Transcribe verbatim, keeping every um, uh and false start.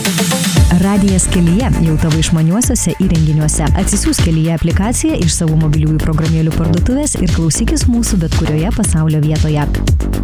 Radijas Kelyje jau tavo išmaniuosiuose įrenginiuose. Atsisiųsk Kelyje aplikaciją iš savo mobiliųjų programėlių parduotuvės ir klausykis mūsų bet kurioje pasaulio vietoje.